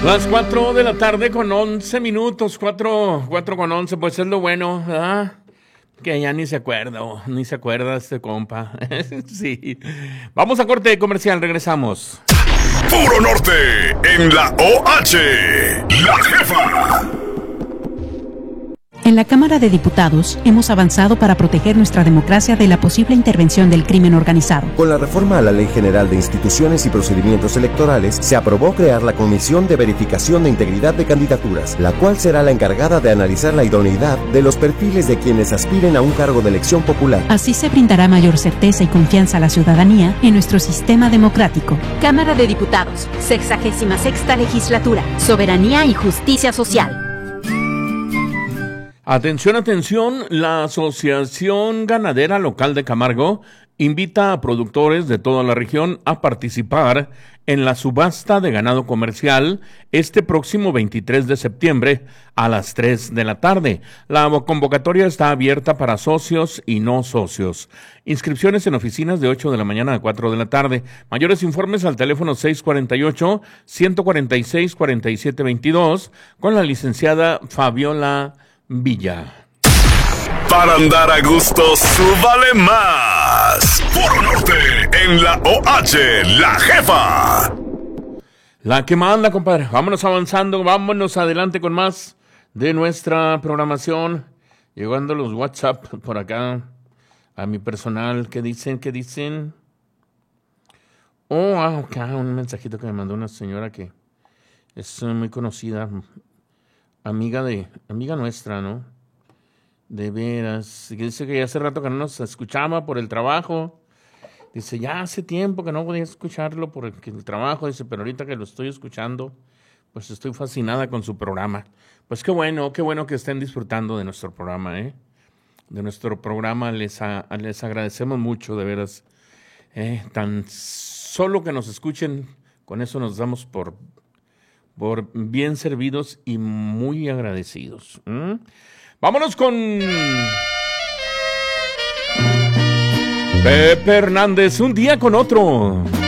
Las 4 de la tarde con 11 minutos, 4 con 11, pues es lo bueno, ¿verdad? Que ya ni se acuerda este compa. Sí. Vamos a corte comercial, regresamos. Puro Norte, en la OH, La Jefa. En la Cámara de Diputados hemos avanzado para proteger nuestra democracia de la posible intervención del crimen organizado. Con la reforma a la Ley General de Instituciones y Procedimientos Electorales, se aprobó crear la Comisión de Verificación de Integridad de Candidaturas, la cual será la encargada de analizar la idoneidad de los perfiles de quienes aspiren a un cargo de elección popular. Así se brindará mayor certeza y confianza a la ciudadanía en nuestro sistema democrático. Cámara de Diputados, 66ª Legislatura, Soberanía y Justicia Social. Atención, la Asociación Ganadera Local de Camargo invita a productores de toda la región a participar en la subasta de ganado comercial este próximo 23 de septiembre a las 3 de la tarde. La convocatoria está abierta para socios y no socios. Inscripciones en oficinas de 8 de la mañana a 4 de la tarde. Mayores informes al teléfono 648-146-4722 con la licenciada Fabiola Villa. Para andar a gusto, súbale más. Puro Norte, en la OH, La Jefa. La que manda, compadre. Vámonos avanzando, vámonos adelante con más de nuestra programación. Llegando los WhatsApp por acá a mi personal. ¿Qué dicen? Acá un mensajito que me mandó una señora que es muy conocida, amiga nuestra, ¿no? De veras, que dice que hace rato que no nos escuchaba por el trabajo. Dice, ya hace tiempo que no podía escucharlo por el trabajo. Dice, pero ahorita que lo estoy escuchando, pues estoy fascinada con su programa. Pues qué bueno que estén disfrutando de nuestro programa, ¿eh? De nuestro programa les agradecemos mucho, de veras. Tan solo que nos escuchen, con eso nos damos por bien servidos y muy agradecidos. Vámonos con Pepe Hernández, un día con otro.